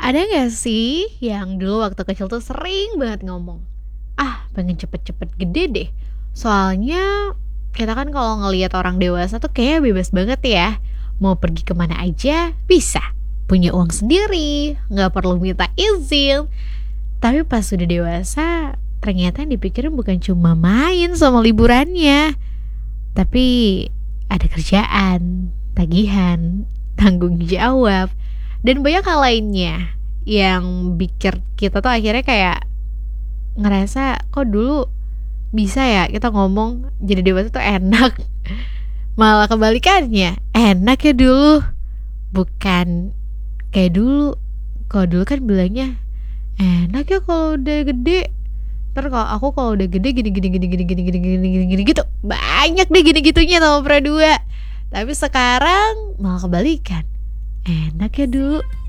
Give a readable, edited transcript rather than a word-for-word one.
Ada gak sih yang dulu waktu kecil tuh sering banget ngomong, ah pengen cepet-cepet gede deh. Soalnya kita kan kalau ngelihat orang dewasa tuh kayak bebas banget ya. Mau pergi kemana aja bisa. Punya uang sendiri, gak perlu minta izin. Tapi pas sudah dewasa, ternyata yang dipikirin bukan cuma main sama liburannya. Tapi ada kerjaan, tagihan, tanggung jawab, dan banyak hal lainnya yang bikin kita tuh akhirnya kayak ngerasa kok dulu bisa ya kita ngomong jadi dewasa tuh enak. Malah kebalikannya, enak ya dulu, bukan kayak dulu. Kalau dulu kan bilangnya enak ya kalau udah gede. Ntar kalau aku kalau udah gede gini gini gini gini gini gini gini gini gini gitu. Banyak deh gini gitunya sama pernah dua. Tapi sekarang malah kebalikan. Enak ya dulu,